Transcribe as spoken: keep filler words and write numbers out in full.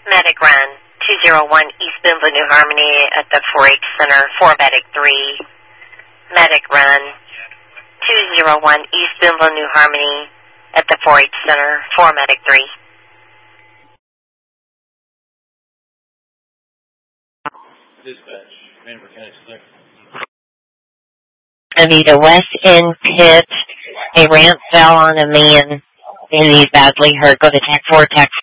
Medic Run, two oh one East Boonville, New Harmony at the four H Center, for Medic three. Medic Run, two oh one East Boonville, New Harmony at the four H Center, for Medic three. Dispatch, Vanderbilt County six. Anita, West End Pit, a ramp fell on a man and he's badly hurt. Go to T A C four, T A C